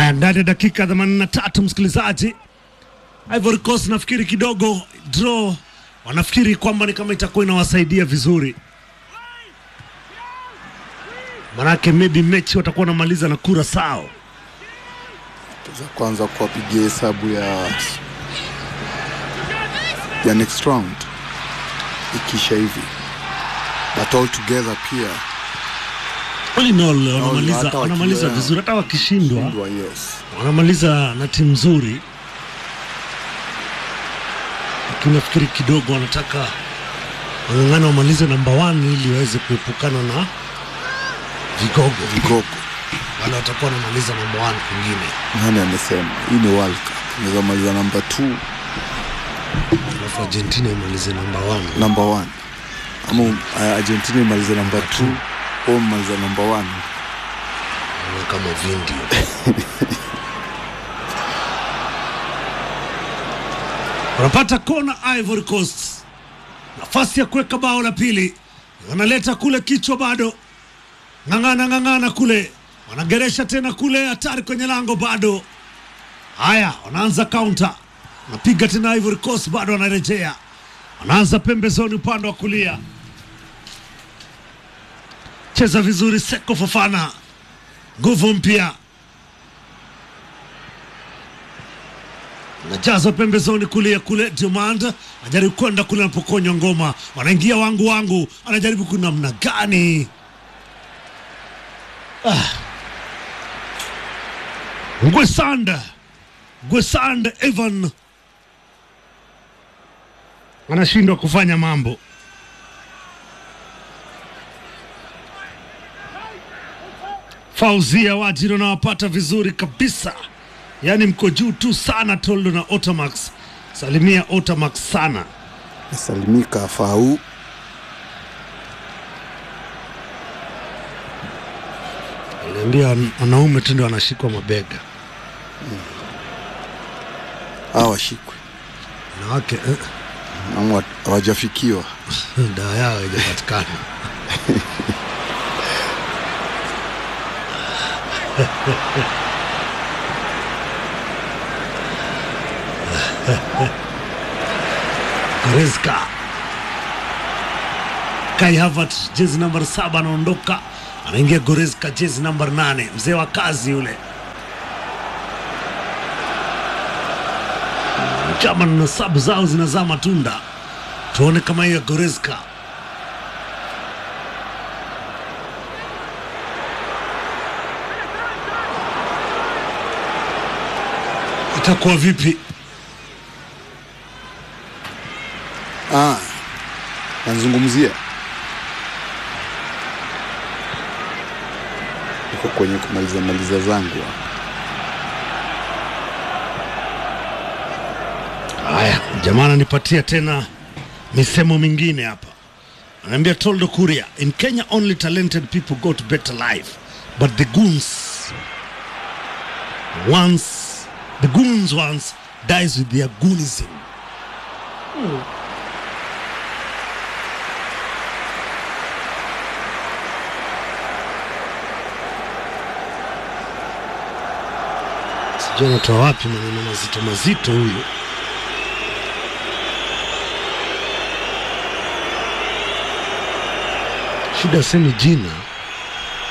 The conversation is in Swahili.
Haya, ndani ya dakika 83 msikilizaji, Ivory Coast nafikiri kidogo draw, wanafikiri kwamba ni kama itakuwa inawasaidia vizuri, manake maybe mechi watakuwa namaliza na kura sao. Tuza kwanza kuwapigia hesabu ya next round ikisha hivi, but all together pia wanamaliza vizuri, hata wakishindwa yes, wanamaliza na timu nzuri. Lakini nafikiri kidogo wanataka wang'ang'ana wamalize number 1 ili waweze kuepukana na vigogo. Wala watakuwa wanamaliza number 1 kwingine. Nani amesema hii ni World Cup, unaweza maliza number 2 alafu Argentina imalize number 1. Number 1 ama Argentina imalize number 2 au maliza number 1 kama vindi. Wanapata kona Ivory Coast, nafasi ya kuweka bao la pili, wanaleta kule kichwa, bado ng'ang'ana kule, wanageresha tena kule, hatari kwenye lango bado. Haya, wanaanza counter, napiga tena Ivory Coast, bado wanarejea, wanaanza pembezoni upande wa kulia, cheza vizuri Seko Fofana, nguvu mpya, najaza pembezoni kulia kule. Diomand anajaribu kwenda kule, anapokonywa ngoma, wanaingia wangu, anajaribu kuna namna gani. Gwesand Evan anashindwa kufanya mambo. Fauzia Wajiro na wapata vizuri kabisa, yani mko juu tu sana Toldo na Otamax. Salimia Otamax sana. Salimika Fau. Aliambia wanaume tu ndio wanashikwa mabega. Hawashikwe. Wanawake hawajafikiwa. Dawa yao haijapatikana. Goretzka, Kai Havertz jezi number 7 anaondoka, anaingia Goretzka jezi number 8, mzee wa kazi yule. Chama na sabu zao zinazaa matunda, tuone kama hiyo Goretzka itakuwa vipi. Nazungumzia niko kwenye kumaliza zangu. Haya, jamaa nipatia tena misemo mingine hapa. Ananiambia Toldo Kuria, in Kenya only talented people got better life, but the goons once dies with their goonism. Sijui natoa wapi maneno mazito huyu. Shida semi jina.